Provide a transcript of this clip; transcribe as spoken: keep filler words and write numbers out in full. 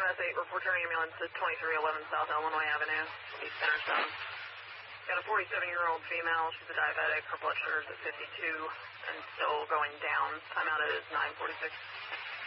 M S eight, report turning ambulance to twenty-three eleven South Illinois Avenue, East Centerstone. Got a forty-seven-year-old female. She's a diabetic. Her blood sugar is at fifty-two and still going down. Timeout is nine forty-six.